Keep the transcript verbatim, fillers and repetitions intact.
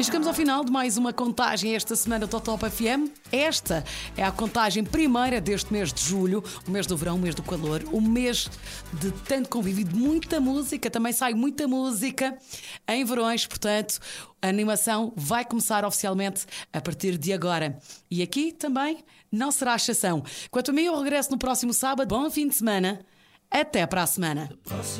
E chegamos ao final de mais uma contagem esta semana do Top F M. Esta é a contagem primeira deste mês de julho, o mês do verão, o mês do calor, o mês de tanto convívio, de muita música. Também sai muita música em verões, portanto, a animação vai começar oficialmente a partir de agora. E aqui também não será exceção. Quanto a mim, eu regresso no próximo sábado. Bom fim de semana. Até para a semana.